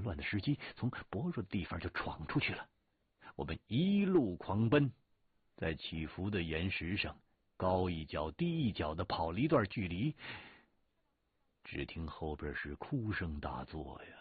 乱的时机，从薄弱的地方就闯出去了。我们一路狂奔，在起伏的岩石上高一脚低一脚的跑了一段距离，只听后边是哭声大作呀，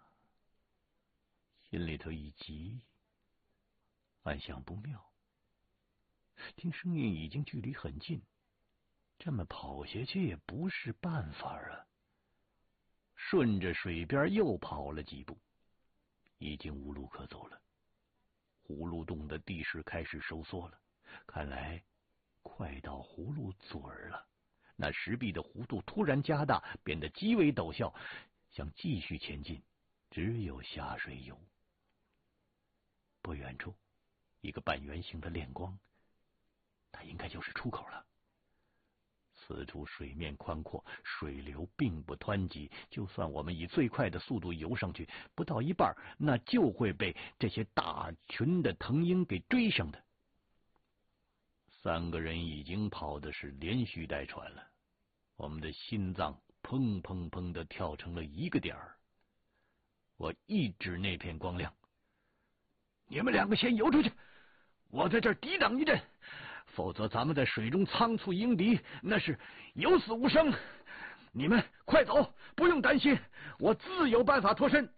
心里头一急，暗想不妙。听声音已经距离很近，这么跑下去也不是办法啊。顺着水边又跑了几步，已经无路可走了。葫芦洞的地势开始收缩了，看来快到葫芦嘴了。那石壁的弧度突然加大，变得极为陡峭，想继续前进，只有下水游。不远处，一个半圆形的亮光，它应该就是出口了。此处水面宽阔，水流并不湍急，就算我们以最快的速度游上去，不到一半，那就会被这些大群的藤鹰给追上的。3个人已经跑的是连续带喘了，我们的心脏砰砰砰的跳成了一个点儿。我一指那片光亮：“你们2个先游出去，我在这儿抵挡一阵，否则咱们在水中仓促迎敌，那是有死无生。你们快走，不用担心，我自有办法脱身。”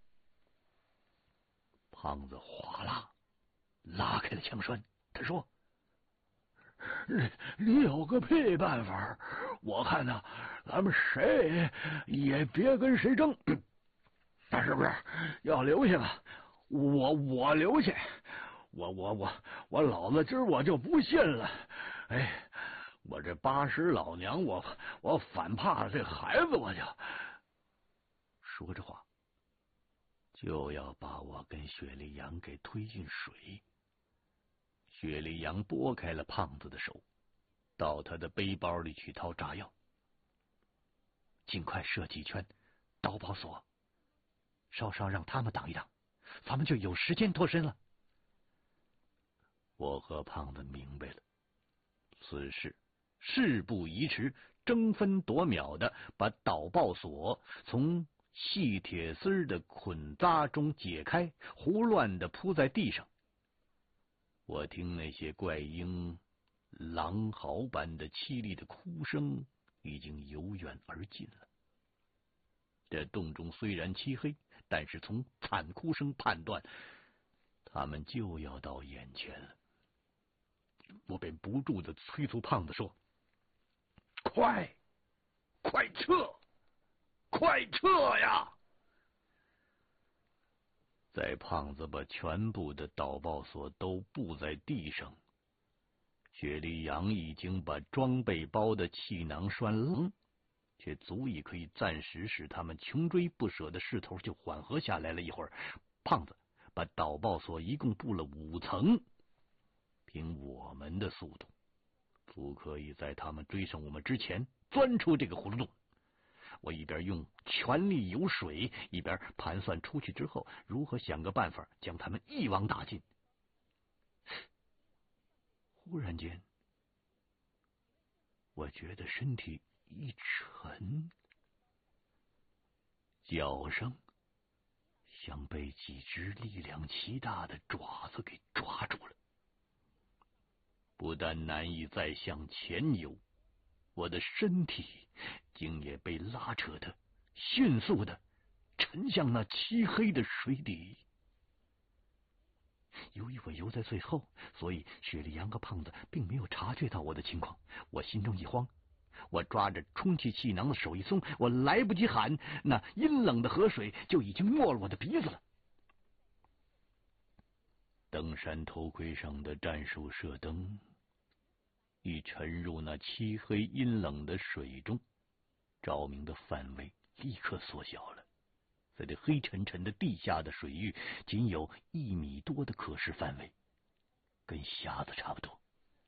胖子哗啦拉开了枪栓，他说：“你有个屁办法？我看呢，咱们谁也别跟谁争。他是不是要留下啊？我留下。我老子今儿我就不信了。哎，我这80老娘，我反怕了这孩子，我就……”说着话，就要把我跟雪莉杨给推进水。雪莉杨拨开了胖子的手，到他的背包里去掏炸药。尽快射几圈导爆索，稍稍让他们挡一挡，咱们就有时间脱身了。我和胖子明白了，此事事不宜迟，争分夺秒的把导爆索从细铁丝的捆扎中解开，胡乱的铺在地上。我听那些怪鹰狼嚎般的凄厉的哭声已经由远而近了。这洞中虽然漆黑，但是从惨哭声判断，他们就要到眼前了。我便不住的催促胖子说：“快撤，快撤呀！”在胖子把全部的导爆索都布在地上，雪莉杨已经把装备包的气囊栓扔，却足以可以暂时使他们穷追不舍的势头就缓和下来了一会儿。胖子把导爆索一共布了5层，凭我们的速度，足可以在他们追上我们之前钻出这个葫芦洞。我一边用全力游水，一边盘算出去之后如何想个办法将他们一网打尽。忽然间，我觉得身体一沉，脚上像被几只力量极大的爪子给抓住了。不但难以再向前游，我的身体竟也被拉扯的迅速的沉向那漆黑的水底。由于我游在最后，所以雪莉杨和胖子并没有察觉到我的情况。我心中一慌，我抓着充气气囊的手一松，我来不及喊，那阴冷的河水就已经没了我的鼻子了。登山头盔上的战术射灯一沉入那漆黑阴冷的水中，照明的范围立刻缩小了。在这黑沉沉的地下的水域，仅有1米多的可视范围，跟瞎子差不多。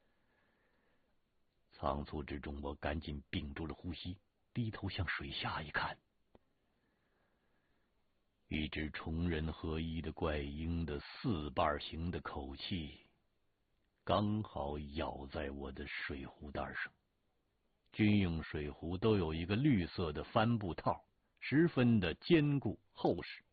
仓促之中，我赶紧屏住了呼吸，低头向水下一看，一只虫人合一的怪鹰的4瓣形的口气刚好咬在我的水壶袋上。军用水壶都有一个绿色的帆布套，十分的坚固厚实。